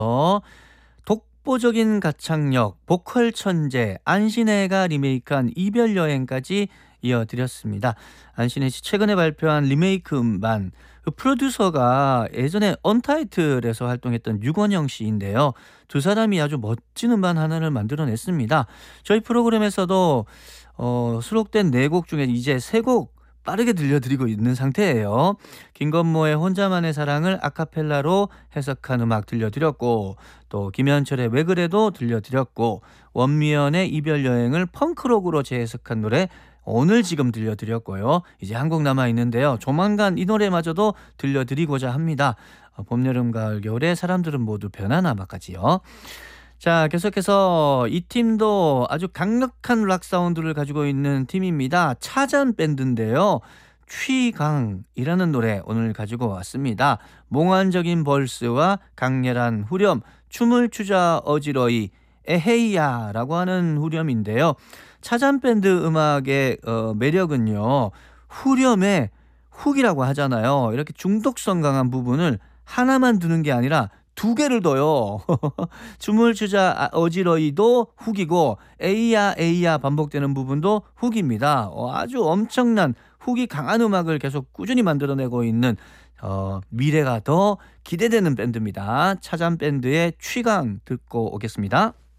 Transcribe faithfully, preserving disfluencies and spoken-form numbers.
독보적인 가창력, 보컬 천재 안신혜가 리메이크한 이별 여행까지 이어드렸습니다. 안신혜 씨 최근에 발표한 리메이크 음반, 그 프로듀서가 예전에 언타이틀에서 활동했던 유건영 씨인데요. 두 사람이 아주 멋진 음반 하나를 만들어냈습니다. 저희 프로그램에서도 어, 수록된 네 곡 중에 이제 세 곡 빠르게 들려드리고 있는 상태예요. 김건모의 혼자만의 사랑을 아카펠라로 해석한 음악 들려드렸고, 또 김현철의 왜 그래도 들려드렸고, 원미연의 이별 여행을 펑크록으로 재해석한 노래 오늘 지금 들려드렸고요. 이제 한 곡 남아 있는데요. 조만간 이 노래마저도 들려드리고자 합니다. 어, 봄, 여름, 가을, 겨울에 사람들은 모두 변하나 봐까지요. 자, 계속해서 이 팀도 아주 강력한 락 사운드를 가지고 있는 팀입니다. 차전 밴드인데요. 취강이라는 노래 오늘 가지고 왔습니다. 몽환적인 벌스와 강렬한 후렴, 춤을 추자 어지러이, 에헤이야라고 하는 후렴인데요. 차전 밴드 음악의 어, 매력은요. 후렴에 훅이라고 하잖아요. 이렇게 중독성 강한 부분을 하나만 두는 게 아니라 두 개를 둬요. 춤을 추자 아, 어지러이도 훅이고 에이야 에이야 반복되는 부분도 훅입니다. 어, 아주 엄청난 훅이 강한 음악을 계속 꾸준히 만들어내고 있는 어, 미래가 더 기대되는 밴드입니다. 차잔 밴드의 취강 듣고 오겠습니다.